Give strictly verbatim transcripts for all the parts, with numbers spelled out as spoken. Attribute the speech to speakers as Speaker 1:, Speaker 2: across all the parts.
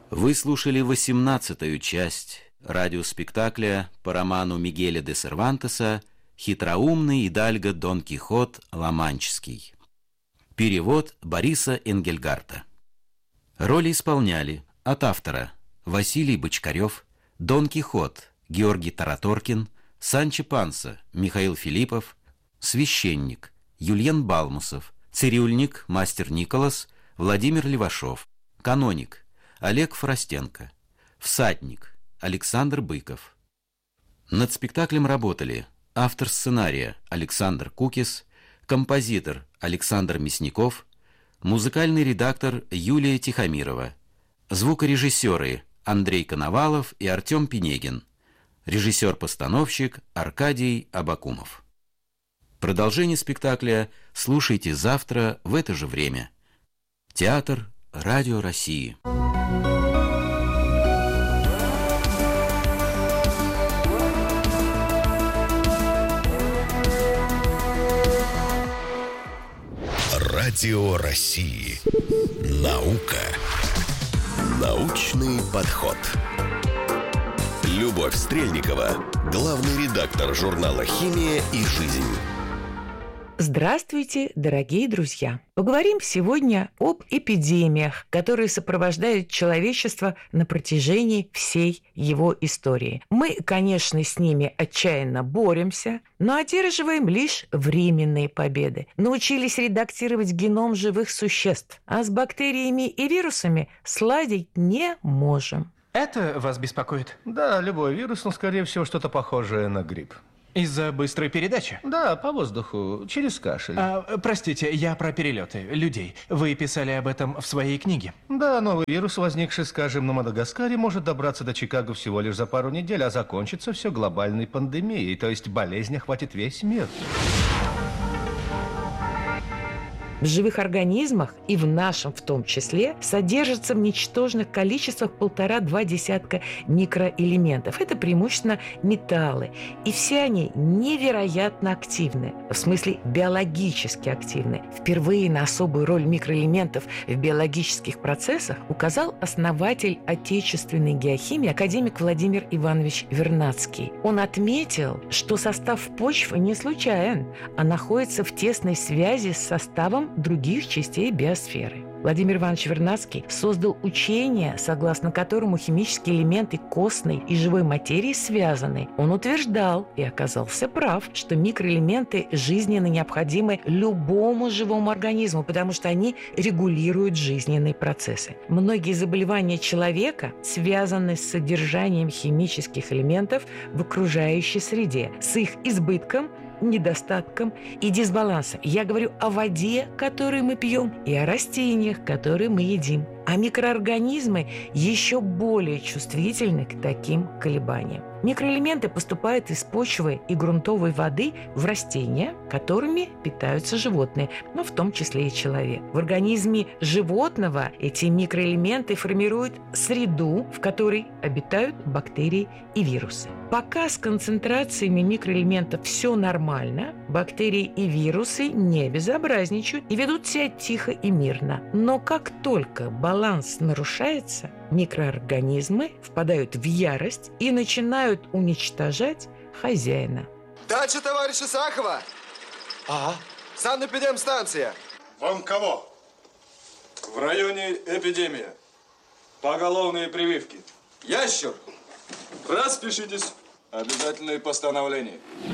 Speaker 1: Вы слушали восемнадцатую часть радиоспектакля по роману Мигеля де Сервантеса «Хитроумный Идальго Дон Кихот Ла-Манческий». Перевод Бориса Энгельгарта. Роли исполняли от автора Василий Бочкарев, Дон Кихот Георгий Тараторкин, Санчо Панса Михаил Филиппов, священник Юльен Балмусов, цирюльник мастер Николас Владимир Левашов, каноник Олег Форостенко, всадник Александр Быков. Над спектаклем работали автор сценария Александр Кукис, композитор Александр Мясников, музыкальный редактор Юлия Тихомирова, звукорежиссеры Андрей Коновалов и Артем Пинегин, режиссер-постановщик Аркадий Абакумов. Продолжение спектакля слушайте завтра в это же время. Театр Радио России.
Speaker 2: Радио России. Наука. Научный подход. Любовь Стрельникова, главный редактор журнала «Химия и жизнь».
Speaker 3: Здравствуйте, дорогие друзья! Поговорим сегодня об эпидемиях, которые сопровождают человечество на протяжении всей его истории. Мы, конечно, с ними отчаянно боремся, но одерживаем лишь временные победы. Научились редактировать геном живых существ, а с бактериями и вирусами сладить не можем.
Speaker 4: Это вас беспокоит?
Speaker 5: Да, любой вирус, но, скорее всего, что-то похожее на грипп.
Speaker 4: Из-за быстрой передачи?
Speaker 5: Да, по воздуху, через кашель.
Speaker 4: А, простите, я про перелеты людей. Вы писали об этом в своей книге?
Speaker 5: Да, новый вирус, возникший, скажем, на Мадагаскаре, может добраться до Чикаго всего лишь за пару недель, а закончится все глобальной пандемией, то есть болезнь охватит весь мир.
Speaker 3: В живых организмах, и в нашем в том числе, содержатся в ничтожных количествах полтора-два десятка микроэлементов. Это преимущественно металлы. И все они невероятно активны, в смысле биологически активны. Впервые на особую роль микроэлементов в биологических процессах указал основатель отечественной геохимии академик Владимир Иванович Вернадский. Он отметил, что состав почвы не случайен, а находится в тесной связи с составом других частей биосферы. Владимир Иванович Вернадский создал учение, согласно которому химические элементы костной и живой материи связаны. Он утверждал, и оказался прав, что микроэлементы жизненно необходимы любому живому организму, потому что они регулируют жизненные процессы. Многие заболевания человека связаны с содержанием химических элементов в окружающей среде, с их избытком, недостатком и дисбалансом. Я говорю о воде, которую мы пьем, и о растениях, которые мы едим. А микроорганизмы еще более чувствительны к таким колебаниям. Микроэлементы поступают из почвы и грунтовой воды в растения, которыми питаются животные, но в том числе и человек. В организме животного эти микроэлементы формируют среду, в которой обитают бактерии и вирусы. Пока с концентрациями микроэлементов все нормально, бактерии и вирусы не безобразничают и ведут себя тихо и мирно. Но как только баланс нарушается, микроорганизмы впадают в ярость и начинают уничтожать хозяина.
Speaker 6: Дача товарища Сахова.
Speaker 4: Ага.
Speaker 6: Санэпидемстанция.
Speaker 7: Вам кого? В районе эпидемия. Поголовные прививки.
Speaker 6: Ящер.
Speaker 7: Распишитесь. Обязательные постановления.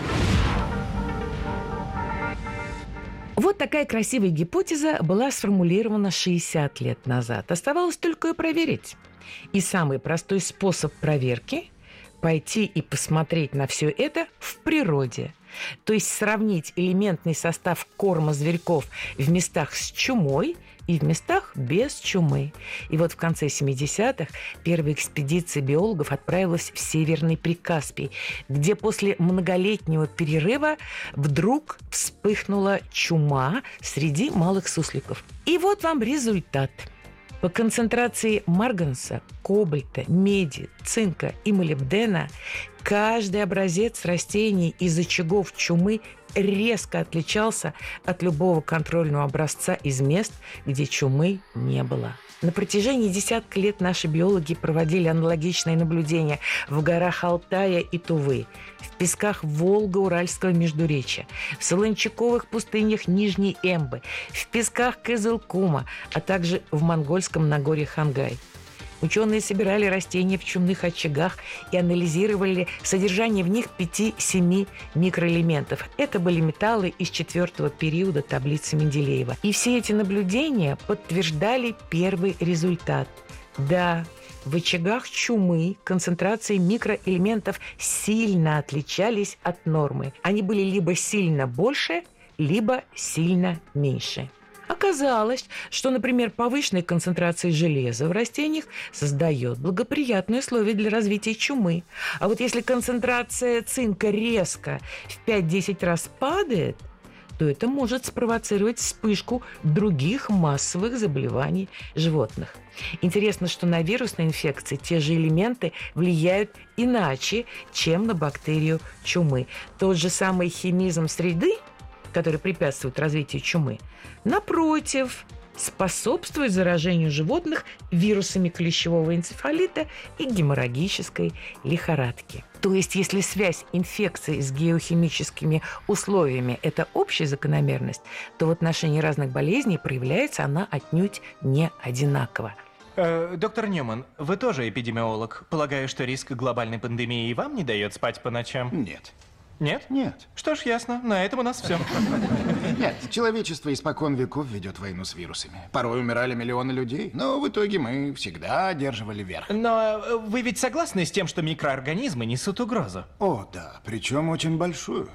Speaker 3: Вот такая красивая гипотеза была сформулирована шестьдесят лет назад. Оставалось только ее проверить. И самый простой способ проверки – пойти и посмотреть на все это в природе. То есть сравнить элементный состав корма зверьков в местах с чумой и в местах без чумы. И вот в конце семидесятых первая экспедиция биологов отправилась в Северный Прикаспий, где после многолетнего перерыва вдруг вспыхнула чума среди малых сусликов. И вот вам результат. По концентрации марганца, кобальта, меди, цинка и молибдена каждый образец растений из очагов чумы резко отличался от любого контрольного образца из мест, где чумы не было. На протяжении десятка лет наши биологи проводили аналогичные наблюдения в горах Алтая и Тувы, в песках Волго-Уральского междуречья, в солончаковых пустынях Нижней Эмбы, в песках Кызылкума, а также в монгольском Нагорье Хангай. Ученые собирали растения в чумных очагах и анализировали содержание в них пяти-семи микроэлементов. Это были металлы из четвертого периода таблицы Менделеева. И все эти наблюдения подтверждали первый результат. Да, в очагах чумы концентрации микроэлементов сильно отличались от нормы. Они были либо сильно больше, либо сильно меньше. Оказалось, что, например, повышенная концентрация железа в растениях создает благоприятные условия для развития чумы. А вот если концентрация цинка резко в пять-десять раз падает, то это может спровоцировать вспышку других массовых заболеваний животных. Интересно, что на вирусные инфекции те же элементы влияют иначе, чем на бактерию чумы. Тот же самый химизм среды, который препятствует развитию чумы, напротив, способствует заражению животных вирусами клещевого энцефалита и геморрагической лихорадки. То есть, если связь инфекции с геохимическими условиями – это общая закономерность, то в отношении разных болезней проявляется она отнюдь не одинаково.
Speaker 4: Э, доктор Ньюман, вы тоже эпидемиолог. Полагаю, что риск глобальной пандемии и вам не дает спать по ночам?
Speaker 8: Нет.
Speaker 4: Нет?
Speaker 8: Нет.
Speaker 4: Что ж, ясно. На этом у нас все.
Speaker 8: Нет, человечество испокон веков ведет войну с вирусами. Порой умирали миллионы людей, но в итоге мы всегда одерживали верх.
Speaker 4: Но вы ведь согласны с тем, что микроорганизмы несут угрозу?
Speaker 8: О, да, причем очень большую.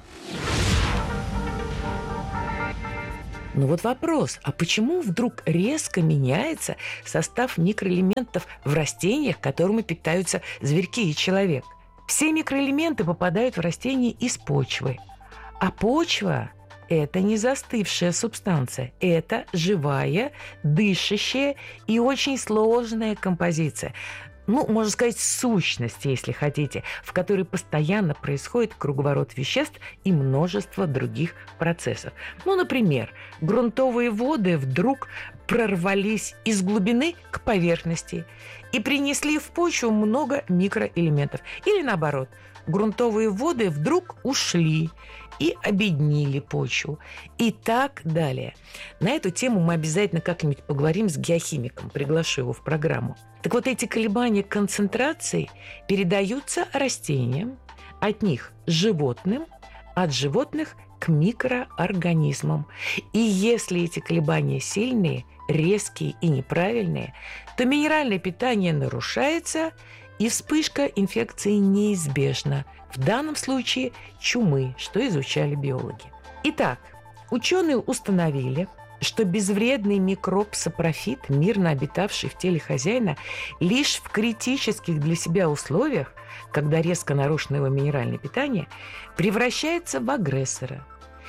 Speaker 3: Ну вот вопрос, а почему вдруг резко меняется состав микроэлементов в растениях, которыми питаются зверьки и человек? Все микроэлементы попадают в растения из почвы. А почва – это не застывшая субстанция. Это живая, дышащая и очень сложная композиция. Ну, можно сказать, сущность, если хотите, в которой постоянно происходит круговорот веществ и множество других процессов. Ну, например, грунтовые воды вдруг прорвались из глубины к поверхности и принесли в почву много микроэлементов. Или наоборот, грунтовые воды вдруг ушли и обеднили почву. И так далее. На эту тему мы обязательно как-нибудь поговорим с геохимиком, приглашу его в программу. Так вот, эти колебания концентрации передаются растениям, от них животным, от животных к микроорганизмам. И если эти колебания сильные, резкие и неправильные, то минеральное питание нарушается, и вспышка инфекции неизбежна. В данном случае чумы, что изучали биологи. Итак, ученые установили, что безвредный микроб сапрофит, мирно обитавший в теле хозяина, лишь в критических для себя условиях, когда резко нарушено его минеральное питание, превращается в агрессора.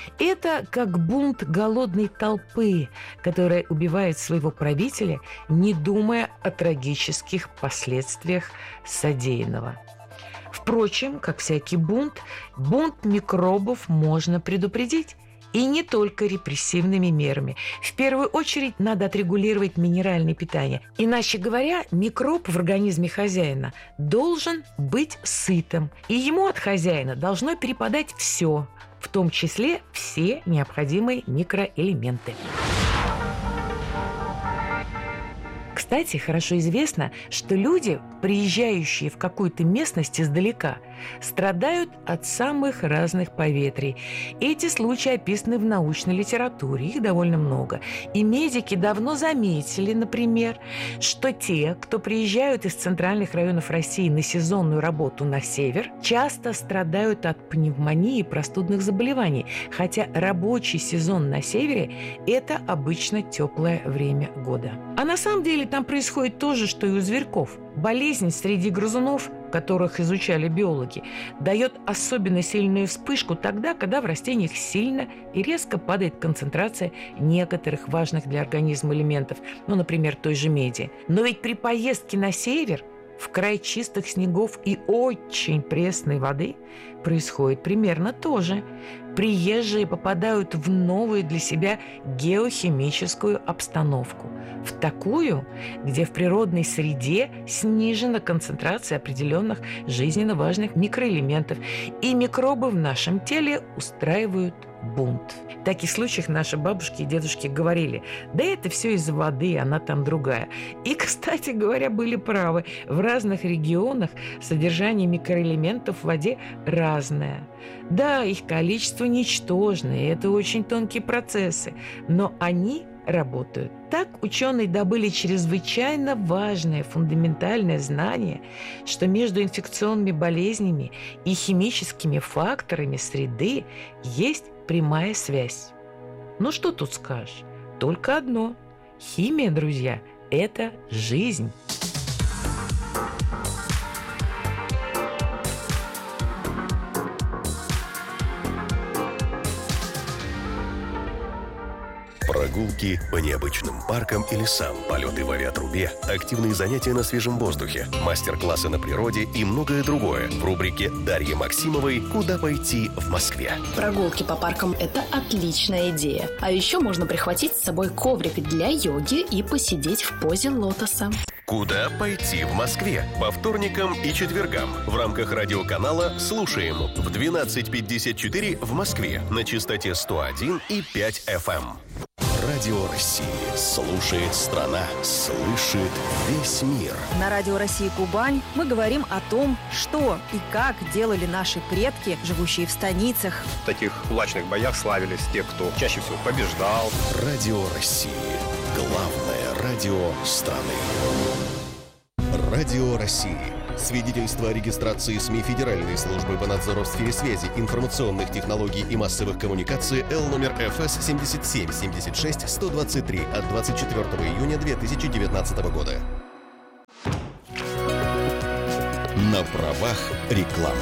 Speaker 3: Это как бунт голодной толпы, которая убивает своего правителя, не думая о трагических последствиях содеянного. Впрочем, как всякий бунт, бунт микробов можно предупредить. И не только репрессивными мерами. В первую очередь надо отрегулировать минеральное питание. Иначе говоря, микроб в организме хозяина должен быть сытым. И ему от хозяина должно перепадать все, в том числе все необходимые микроэлементы. Кстати, хорошо известно, что люди, приезжающие в какую-то местность издалека, страдают от самых разных поветрий. Эти случаи описаны в научной литературе, их довольно много. И медики давно заметили, например, что те, кто приезжают из центральных районов России на сезонную работу на север, часто страдают от пневмонии и простудных заболеваний, хотя рабочий сезон на севере – это обычно теплое время года. А на самом деле там происходит то же, что и у зверьков. Болезнь среди грызунов, которых изучали биологи, дает особенно сильную вспышку тогда, когда в растениях сильно и резко падает концентрация некоторых важных для организма элементов, ну, например, той же меди. Но ведь при поездке на север, в край чистых снегов и очень пресной воды, происходит примерно то же. приезжие попадают в новую для себя геохимическую обстановку. В такую, где в природной среде снижена концентрация определенных жизненно важных микроэлементов, и микробы в нашем теле устраивают бунт. В таких случаях наши бабушки и дедушки говорили: да это все из-за воды, она там другая. И, кстати говоря, были правы. В разных регионах содержание микроэлементов в воде разное. Да, их количество ничтожное, и это очень тонкие процессы, но они работают. Так ученые добыли чрезвычайно важное фундаментальное знание, что между инфекционными болезнями и химическими факторами среды есть прямая связь. Ну что тут скажешь? Только одно. Химия, друзья, это жизнь.
Speaker 2: Прогулки по необычным паркам и лесам, полеты в авиатрубе, активные занятия на свежем воздухе, мастер-классы на природе и многое другое в рубрике Дарьи Максимовой «Куда пойти в Москве».
Speaker 9: Прогулки по паркам – это отличная идея. А еще можно прихватить с собой коврик для йоги и посидеть в позе лотоса.
Speaker 2: «Куда пойти в Москве» по вторникам и четвергам в рамках радиоканала «Слушаем» в двенадцать пятьдесят четыре в Москве на частоте сто один и пять эф эм. Радио России. Слушает страна. Слышит весь мир.
Speaker 10: На Радио России Кубань мы говорим о том, что и как делали наши предки, живущие в станицах.
Speaker 11: В таких кулачных боях славились те, кто чаще всего побеждал.
Speaker 2: Радио России. Главное радио страны. Радио России. Свидетельство о регистрации СМИ Федеральной службы по надзору в сфере связи, информационных технологий и массовых коммуникаций Л номер эф эс семьдесят семь семьдесят шесть сто двадцать три от двадцать четвёртого июня две тысячи девятнадцатого года. На правах рекламы.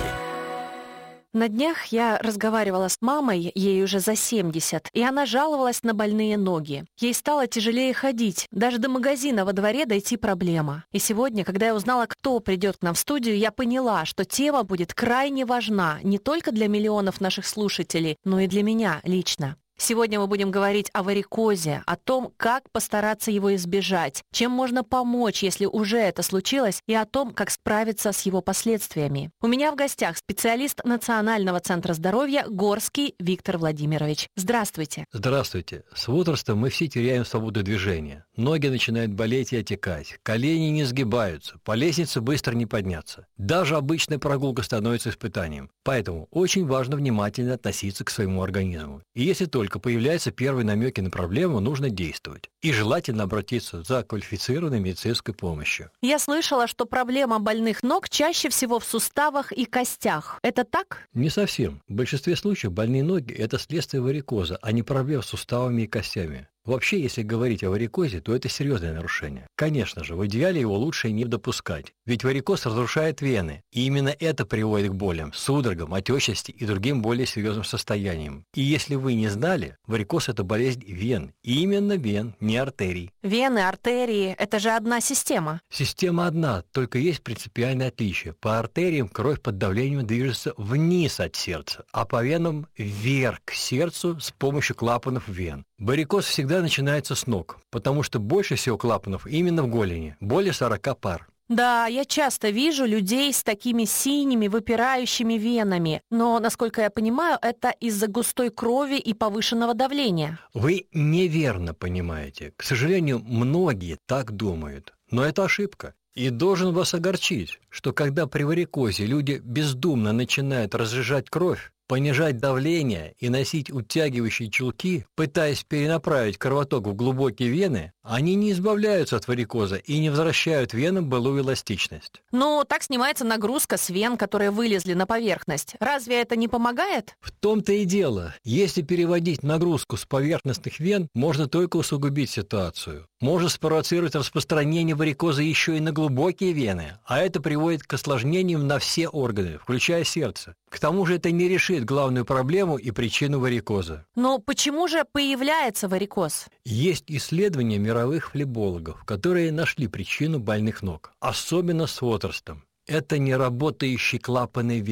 Speaker 12: На днях я разговаривала с мамой, ей уже за семьдесят, и она жаловалась на больные ноги. Ей стало тяжелее ходить, даже до магазина во дворе дойти проблема. И сегодня, когда я узнала, кто придет к нам в студию, я поняла, что тема будет крайне важна не только для миллионов наших слушателей, но и для меня лично. Сегодня мы будем говорить о варикозе, о том, как постараться его избежать, чем можно помочь, если уже это случилось, и о том, как справиться с его последствиями. У меня в гостях специалист Национального центра здоровья Горский Виктор Владимирович. Здравствуйте.
Speaker 13: Здравствуйте. С возрастом мы все теряем свободу движения. Ноги начинают болеть и отекать, колени не сгибаются, по лестнице быстро не подняться. Даже обычная прогулка становится испытанием. Поэтому очень важно внимательно относиться к своему организму. И если только появляются первые намеки на проблему, нужно действовать. И желательно обратиться за квалифицированной медицинской помощью.
Speaker 12: Я слышала, что проблема больных ног чаще всего в суставах и костях. Это так?
Speaker 13: Не совсем. В большинстве случаев больные ноги – это следствие варикоза, а не проблем с суставами и костями. Вообще, если говорить о варикозе, то это серьезное нарушение. Конечно же, в идеале его лучше не допускать, ведь варикоз разрушает вены, и именно это приводит к болям, судорогам, отечности и другим более серьезным состояниям. И если вы не знали, варикоз – это болезнь вен, и именно вен, не артерий.
Speaker 12: Вены, артерии – это же одна система.
Speaker 13: Система одна, только есть принципиальное отличие. По артериям кровь под давлением движется вниз от сердца, а по венам вверх к сердцу с помощью клапанов вен. Варикоз всегда начинается с ног, потому что больше всего клапанов именно в голени, более сорока пар.
Speaker 12: Да, я часто вижу людей с такими синими выпирающими венами, но, насколько я понимаю, это из-за густой крови и повышенного давления.
Speaker 13: Вы неверно понимаете. К сожалению, многие так думают, но это ошибка. И должен вас огорчить, что когда при варикозе люди бездумно начинают разжижать кровь, понижать давление и носить утягивающие чулки, пытаясь перенаправить кровоток в глубокие вены, они не избавляются от варикоза и не возвращают венам былую эластичность.
Speaker 12: Ну, так снимается нагрузка с вен, которые вылезли на поверхность. Разве это не помогает?
Speaker 13: В том-то и дело. Если переводить нагрузку с поверхностных вен, можно только усугубить ситуацию. Может спровоцировать распространение варикоза еще и на глубокие вены, а это приводит к осложнениям на все органы, включая сердце. К тому же это не решит главную проблему и причину варикоза.
Speaker 12: Но почему же появляется варикоз?
Speaker 13: Есть исследования мировых флебологов, которые нашли причину больных ног, особенно с возрастом. Это неработающие клапаны вен.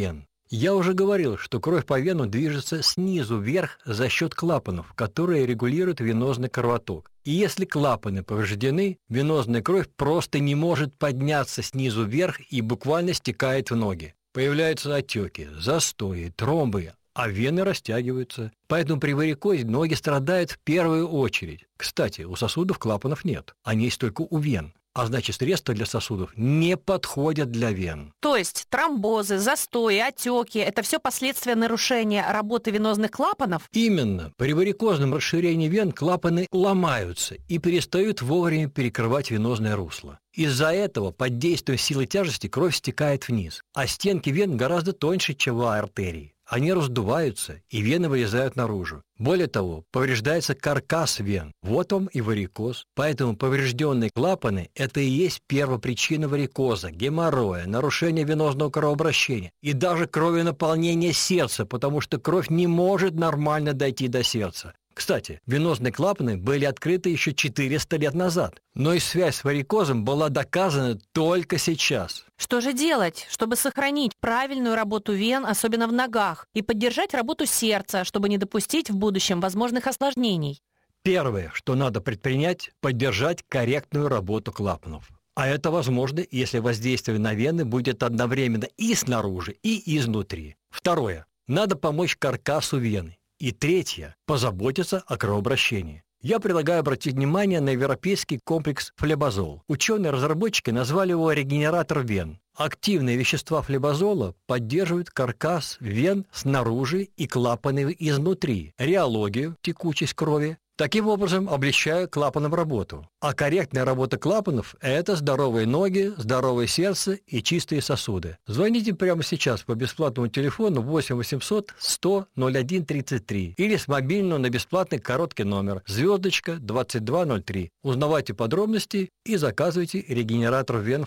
Speaker 13: Я уже говорил, что кровь по венам движется снизу вверх за счет клапанов, которые регулируют венозный кровоток. И если клапаны повреждены, венозная кровь просто не может подняться снизу вверх и буквально стекает в ноги. Появляются отеки, застои, тромбы, а вены растягиваются. Поэтому при варикозе ноги страдают в первую очередь. Кстати, у сосудов клапанов нет, они есть только у вен. А значит, средства для сосудов не подходят для вен.
Speaker 12: То есть тромбозы, застои, отеки – это все последствия нарушения работы венозных клапанов?
Speaker 13: Именно. При варикозном расширении вен клапаны ломаются и перестают вовремя перекрывать венозное русло. Из-за этого под действием силы тяжести кровь стекает вниз, а стенки вен гораздо тоньше, чем у артерий. Они раздуваются, и вены вылезают наружу. Более того, повреждается каркас вен. Вот он и варикоз. Поэтому поврежденные клапаны – это и есть первопричина варикоза, геморроя, нарушения венозного кровообращения и даже кровенаполнения сердца, потому что кровь не может нормально дойти до сердца. Кстати, венозные клапаны были открыты еще четыреста лет назад, но и связь с варикозом была доказана только сейчас.
Speaker 12: Что же делать, чтобы сохранить правильную работу вен, особенно в ногах, и поддержать работу сердца, чтобы не допустить в будущем возможных осложнений?
Speaker 13: Первое, что надо предпринять – поддержать корректную работу клапанов. А это возможно, если воздействие на вены будет одновременно и снаружи, и изнутри. Второе. Надо помочь каркасу вены. И третье – позаботиться о кровообращении. Я предлагаю обратить внимание на европейский комплекс флебазол. Ученые-разработчики назвали его регенератор вен. Активные вещества флебазола поддерживают каркас вен снаружи и клапаны изнутри, реологию, текучесть крови, таким образом облегчая клапанам работу. А корректная работа клапанов – это здоровые ноги, здоровое сердце и чистые сосуды. Звоните прямо сейчас по бесплатному телефону восемь восемьсот сто ноль один тридцать три или с мобильного на бесплатный короткий номер звездочка двадцать два ноль три. Узнавайте подробности и заказывайте регенератор вен